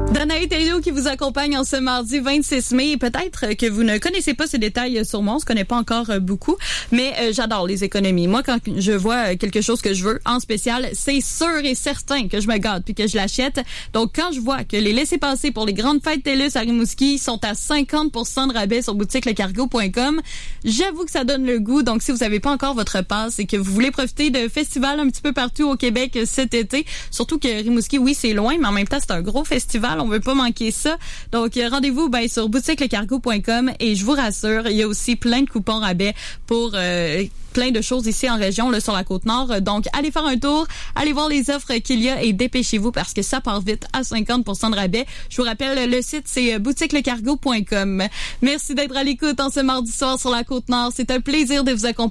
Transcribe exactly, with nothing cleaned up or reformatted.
Danae Thériault qui vous accompagne en ce mardi vingt-six mai. Peut-être que vous ne connaissez pas ces détails sur moi, on se connaît pas encore beaucoup, mais euh, j'adore les économies. Moi, quand je vois quelque chose que je veux en spécial, c'est sûr et certain que je me gâte puis que je l'achète. Donc, quand je vois que les laissez-passer pour les grandes fêtes TELUS à Rimouski sont à cinquante pour cent de rabais sur boutique le cargo point com, j'avoue que ça donne le goût. Donc, si vous n'avez pas encore votre passe et que vous voulez profiter de festivals un petit peu partout au Québec cet été, surtout que Rimouski, oui, c'est loin, mais en même temps, c'est un gros festival. On veut pas manquer ça. Donc, rendez-vous ben, sur boutique le cargo point com et je vous rassure, il y a aussi plein de coupons rabais pour euh, plein de choses ici en région, là, sur la Côte-Nord. Donc, allez faire un tour, allez voir les offres qu'il y a et dépêchez-vous parce que ça part vite à cinquante pour cent de rabais. Je vous rappelle, le site, c'est boutique le cargo point com. Merci d'être à l'écoute en ce mardi soir sur la Côte-Nord. C'est un plaisir de vous accompagner.